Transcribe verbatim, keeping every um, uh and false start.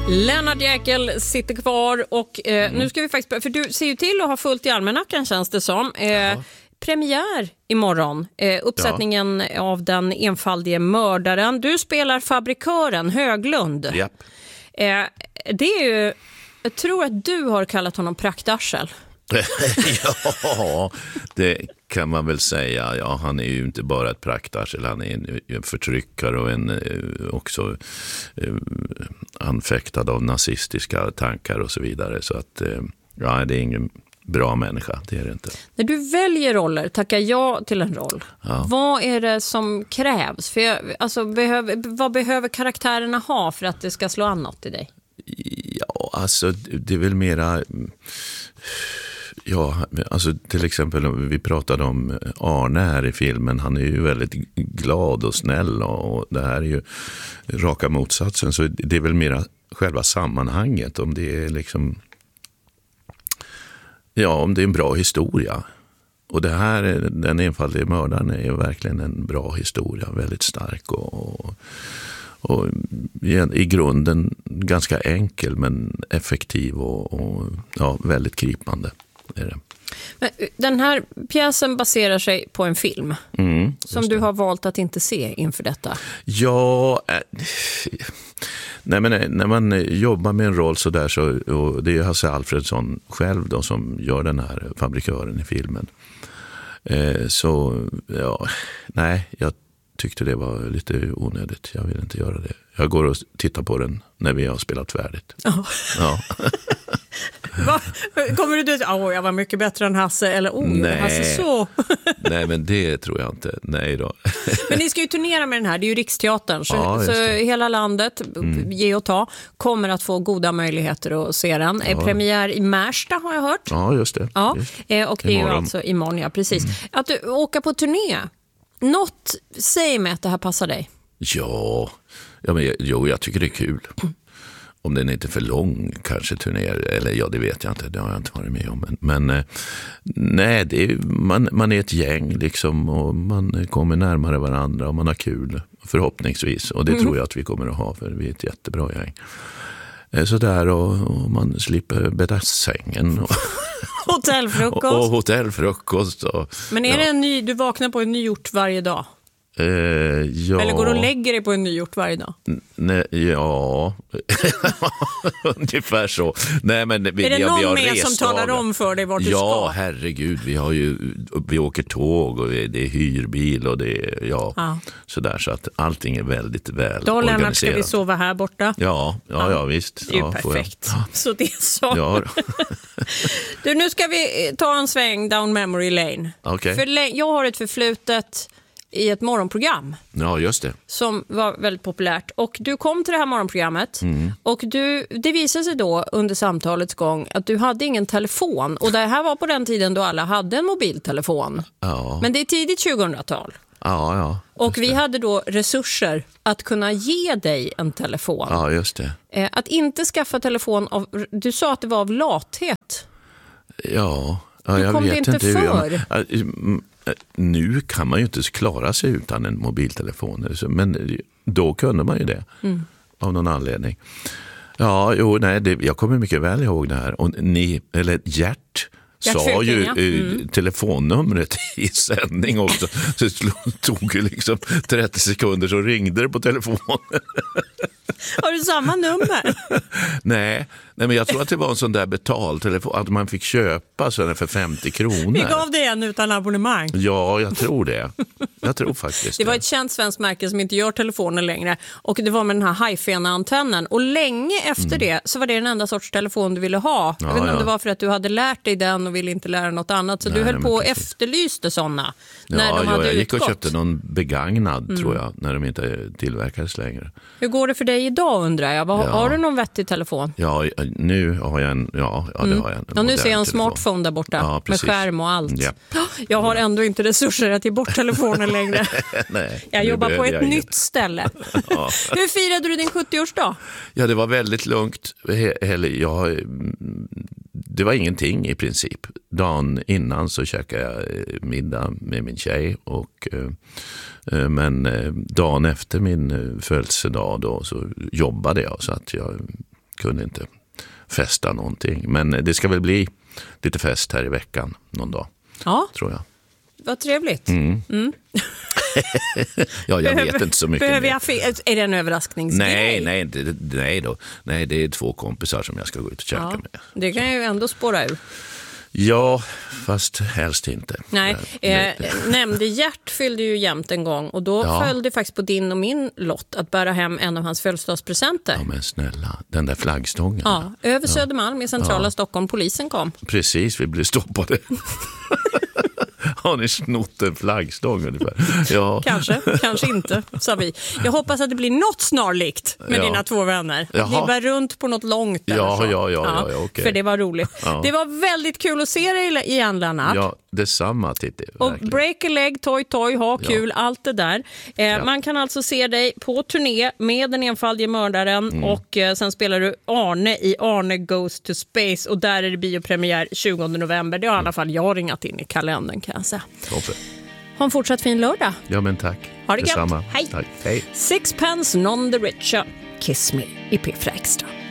Lennart Jäkel sitter kvar och eh, mm. nu ska vi faktiskt, för du ser ju till att ha fullt i almanackan känns det som. Eh, ja. Premiär imorgon, eh, uppsättningen ja. av Den enfaldige mördaren. Du spelar fabrikören Höglund. Japp. Eh, det är ju, jag tror att du har kallat honom praktarsel. Ja, det kan man väl säga. Ja, han är ju inte bara ett praktarsel, han är en, en förtryckare och en också eh, anfäktad av nazistiska tankar och så vidare. Så att eh, ja, det är ingen bra människa, det är det inte. När du väljer roller, tackar ja till en roll. Ja. Vad är det som krävs? För jag, alltså, behöver, vad behöver karaktärerna ha för att det ska slå an något i dig? Ja, alltså det är väl mera... Ja, alltså till exempel vi pratade om Arne här i filmen. Han är ju väldigt glad och snäll och det här är ju raka motsatsen. Så det är väl mera själva sammanhanget, om det är liksom... Ja, om det är en bra historia. Och det här, Den enfaldige mördaren är ju verkligen en bra historia, väldigt stark och, och, och i grunden ganska enkel men effektiv och, och ja, väldigt gripande är det. Men den här pjäsen baserar sig på en film mm, som du har valt att inte se inför detta. Ja, äh, nej, men när man jobbar med en roll så där så, och det är Hasse Alfredson själv då som gör den här fabrikören i filmen. Eh, så ja, nej, jag tyckte det var lite onödigt. Jag vill inte göra det. Jag går och tittar på den när vi har spelat färdigt. Oh. Ja. Va? Kommer du att oh, jag var mycket bättre än Hasse eller oh, nej. Hasse så. Nej, men det tror jag inte. Nej då. Men ni ska ju turnera med den här, det är ju Riksteatern så, ja, så hela landet, mm. ge och ta, kommer att få goda möjligheter att se den. Ja. Premiär i Märsta har jag hört. Ja, just det. Ja. Just. Och det imorgon. Är ju alltså imorgon, ja, precis. Mm. Att du åker på turné, något säger mig att det här passar dig. Ja, ja men, jo, jag tycker det är kul. Mm. Om den är inte för lång kanske turnéer, eller ja, det vet jag inte, det har jag inte varit med om. Men, men nej, det är, man, man är ett gäng liksom och man kommer närmare varandra och man har kul förhoppningsvis. Och det mm. tror jag att vi kommer att ha, för vi är ett jättebra gäng. Så där och, och man slipper bädda sängen. Och, hotellfrukost. Och, och hotellfrukost. Och, men är ja. det en ny, du vaknar på en ny ort varje dag? Uh, ja. Eller går du och lägger dig på en ny ort varje dag? Nej, ja, ungefär så. Nej, men vi, är det vi, någon vi har med som talar om för dig vart du ja, ska? Ja, herregud, vi har ju vi åker tåg och vi, det är hyrbil och det är ja, ja. sådär, så att allting är väldigt väl då, organiserat. Lennart, ska vi sova här borta? Ja, ja, ja, ja visst. Det är ju ja, perfekt. Så det är så. Ja. Du, nu ska vi ta en sväng down memory lane. Okay. För jag har ett förflutet i ett morgonprogram. Ja, just det. Som var väldigt populärt. Och du kom till det här morgonprogrammet. Mm. Och du, det visade sig då under samtalets gång att du hade ingen telefon. Och det här var på den tiden då alla hade en mobiltelefon. Ja. Men det är tidigt tjugohundratal. Ja, ja. Och vi hade då resurser att kunna ge dig en telefon. Ja, just det. Att inte skaffa telefon av, du sa att det var av lathet. Ja, ja du jag kom vet det inte inte för. hur jag... Nu kan man ju inte klara sig utan en mobiltelefon, men då kunde man ju det mm. av någon anledning. Ja, jo, nej, det, jag kommer mycket väl ihåg det här. Och ni, eller Gert sa ju ja. mm. telefonnumret i sändning också. Så det tog ju liksom trettio sekunder så ringde det på telefonen. Har du samma nummer? nej, nej, men jag tror att det var en sån där betaltelefon att man fick köpa sådana för femtio kronor. Vi gav det en utan abonnemang. Ja, jag tror det. Jag tror faktiskt det. Det var det. ett känt svenskt märke som inte gör telefoner längre. Och det var med den här high-fena-antennen. Och länge efter mm. det så var det den enda sorts telefon du ville ha. Ja, jag vet inte ja. om det var för att du hade lärt dig den och ville inte lära något annat. Så nej, du höll på och efterlyste sådana. Ja, när de ja, hade jag gick utgått. och köpte någon begagnad mm. tror jag, när de inte tillverkades längre. Hur går det för dig idag undrar jag? Har, ja. har du någon vettig telefon? Ja, nu har jag en, ja, ja det mm. har jag en. Ja, nu ser jag en telefon. smartphone där borta ja, med skärm och allt. Ja. Jag har ändå inte resurser att ge bort telefonen längre. Nej, jag jobbar på ett jag nytt ställe. ja. Hur firade du din sjuttioårsdag? Ja, det var väldigt lugnt. Jag, det var ingenting i princip. Dagen innan så käkade jag middag med min tjej och men dagen efter min födelsedag då så jobbade jag så att jag kunde inte festa någonting. Men det ska väl bli lite fest här i veckan någon dag, ja. tror jag. Vad trevligt. Mm. Mm. ja, jag behöver, vet inte så mycket behöver mer. jag fe- Är det en överraskningsgrej? Nej, nej, det, nej, då. nej, det är två kompisar som jag ska gå ut och käka Ja, med. det kan ju ändå spåra ur. Ja, fast helst inte. Nej, Nej, eh, nämnde Gert fyllde ju jämt en gång och då Ja. följde faktiskt på din och min lott att bära hem en av hans födelsedagspresenter. Ja, men snälla, den där flaggstången. Ja, över Södermalm i centrala Ja. Stockholm. Polisen kom. Precis, vi blev stoppade. Har ni snott en flaggstång ungefär? Ja. Kanske, kanske inte, sa vi. Jag hoppas att det blir något snarlikt med Ja. dina två vänner. Jaha. Ni bär runt på något långt. Ja, eller så. ja, ja, ja, ja, okej. För det var roligt. Ja. Det var väldigt kul att se dig igen, Lennart. Ja, detsamma, Titti. Och verkligen. break a leg, toy toy, ha Ja. kul, allt det där. Eh, Ja. Man kan alltså se dig på turné med Den enfaldige mördaren Mm. och eh, sen spelar du Arne i Arne Goes to Space och där är det biopremiär tjugonde november. Det har i alla fall jag ringat in i kalendern, kan jag säga. Toppen. Ha en fortsatt fin lördag. Ja, men tack. Ha det gött. Detsamma. Hej. Tack. Hej. Sixpence none the richer. Kiss me i P fyra Extra.